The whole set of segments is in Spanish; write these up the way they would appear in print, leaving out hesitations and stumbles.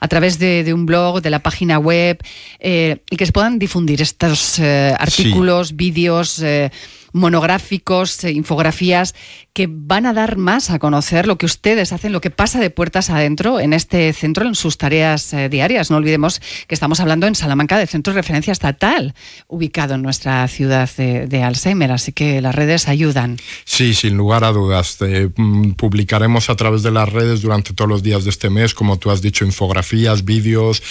a través de un blog, de la página web, y que se puedan difundir estos artículos, vídeos, monográficos, infografías que van a dar más a conocer lo que ustedes hacen, lo que pasa de puertas adentro en este centro, en sus tareas diarias. No olvidemos que estamos hablando en Salamanca del Centro de Referencia Estatal, ubicado en nuestra ciudad de Alzheimer, así que las redes ayudan. Sí, sin lugar a dudas. Publicaremos a través de las redes durante todos los días de este mes, como tú has dicho, infografías, vídeos,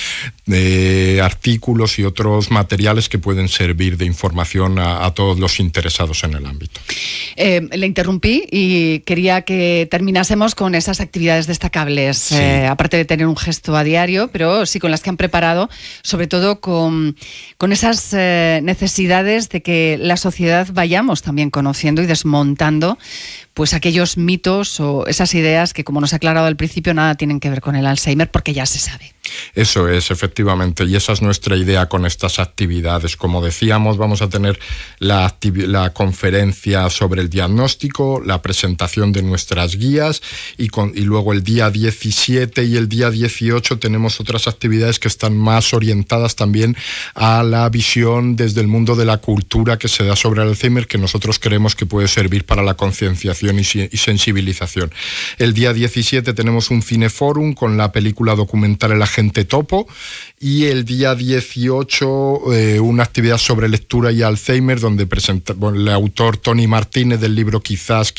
artículos y otros materiales que pueden servir de información a todos los interesados en el ámbito. Le interrumpí y quería que terminásemos con esas actividades destacables, sí. Aparte de tener un gesto a diario, pero sí con las que han preparado, sobre todo con esas necesidades de que la sociedad vayamos también conociendo y desmontando pues aquellos mitos o esas ideas que, como nos ha aclarado al principio, nada tienen que ver con el Alzheimer, porque ya se sabe. Eso es, efectivamente, y esa es nuestra idea con estas actividades. Como decíamos, vamos a tener la conferencia sobre el diagnóstico, la presentación de nuestras guías y luego el día 17 y el día 18 tenemos otras actividades que están más orientadas también a la visión desde el mundo de la cultura que se da sobre el Alzheimer, que nosotros creemos que puede servir para la concienciación y sensibilización. El día 17 tenemos un cineforum con la película documental El Agente Topo, y el día 18 una actividad sobre lectura y Alzheimer donde presenta el autor Tony Martínez del libro Quizás,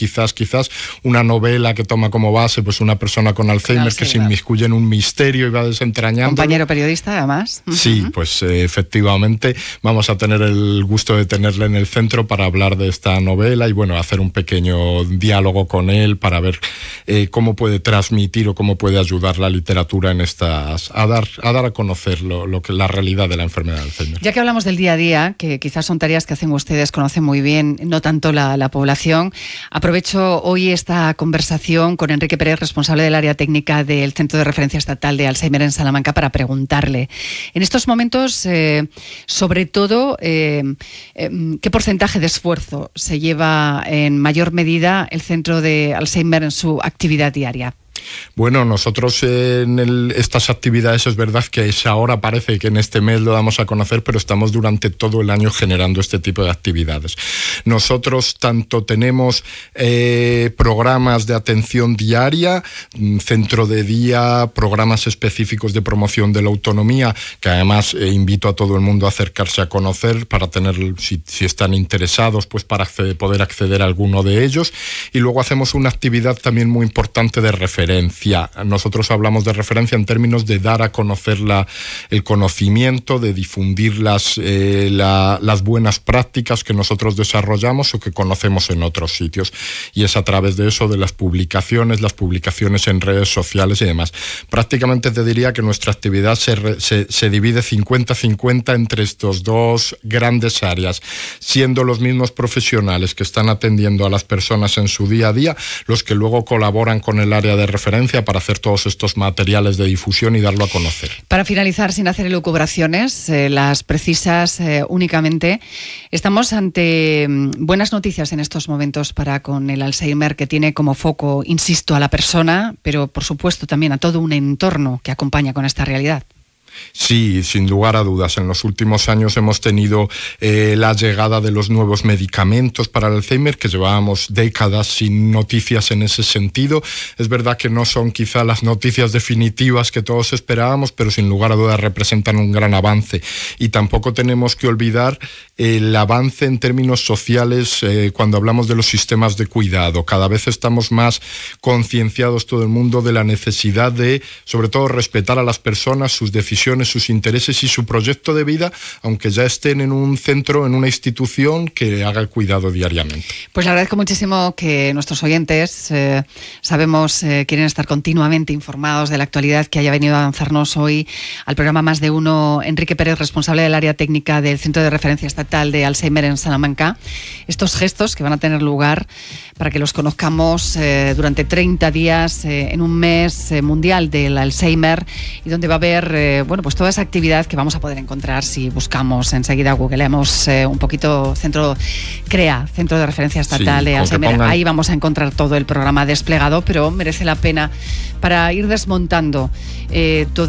una novela que toma como base pues una persona con Alzheimer que se inmiscuye en un misterio y va desentrañando. Compañero periodista, además. Sí, pues efectivamente vamos a tener el gusto de tenerle en el centro para hablar de esta novela y bueno, hacer un pequeño diálogo con él para ver cómo puede transmitir o cómo puede ayudar la literatura en estas a dar a conocer lo que la realidad de la enfermedad de Alzheimer. Ya que hablamos del día a día, que quizás son tareas que hacen ustedes, conocen muy bien, no tanto la población, aprovecho hoy esta conversación con Enrique Pérez, responsable del área técnica del Centro de Referencia Estatal de Alzheimer en Salamanca, para preguntarle, en estos momentos, sobre todo, ¿qué porcentaje de esfuerzo se lleva en mayor medida el Centro de Alzheimer en su actividad diaria? Bueno, nosotros en estas actividades es verdad que ahora parece que en este mes lo damos a conocer, pero estamos durante todo el año generando este tipo de actividades. Nosotros tanto tenemos programas de atención diaria, centro de día, programas específicos de promoción de la autonomía, que además invito a todo el mundo a acercarse a conocer para tener, si están interesados, pues para poder acceder a alguno de ellos. Y luego hacemos una actividad también muy importante de referencia. Nosotros hablamos de referencia en términos de dar a conocer el conocimiento, de difundir las buenas prácticas que nosotros desarrollamos o que conocemos en otros sitios. Y es a través de eso, de las publicaciones en redes sociales y demás. Prácticamente te diría que nuestra actividad se divide 50-50 entre estos dos grandes áreas, siendo los mismos profesionales que están atendiendo a las personas en su día a día los que luego colaboran con el área de referencia para hacer todos estos materiales de difusión y darlo a conocer. Para finalizar, sin hacer elucubraciones, las precisas únicamente, estamos ante buenas noticias en estos momentos para con el Alzheimer, que tiene como foco, insisto, a la persona, pero por supuesto también a todo un entorno que acompaña con esta realidad. Sí, sin lugar a dudas. En los últimos años hemos tenido la llegada de los nuevos medicamentos para el Alzheimer, que llevábamos décadas sin noticias en ese sentido. Es verdad que no son quizá las noticias definitivas que todos esperábamos, pero sin lugar a dudas representan un gran avance. Y tampoco tenemos que olvidar el avance en términos sociales cuando hablamos de los sistemas de cuidado. Cada vez estamos más concienciados todo el mundo de la necesidad de, sobre todo, respetar a las personas, sus decisiones, sus intereses y su proyecto de vida, aunque ya estén en un centro, en una institución que haga el cuidado diariamente. Pues le agradezco muchísimo que nuestros oyentes, quieren estar continuamente informados de la actualidad, que haya venido a lanzarnos hoy al programa Más de Uno Enrique Pérez, responsable del área técnica del Centro de Referencia Estatal de Alzheimer en Salamanca. Estos gestos que van a tener lugar para que los conozcamos durante 30 días en un mes mundial del Alzheimer, y donde va a haber pues toda esa actividad que vamos a poder encontrar si buscamos enseguida, googleamos un poquito Centro de Referencia Estatal de Alzheimer. Ahí vamos a encontrar todo el programa desplegado, pero merece la pena para ir desmontando todo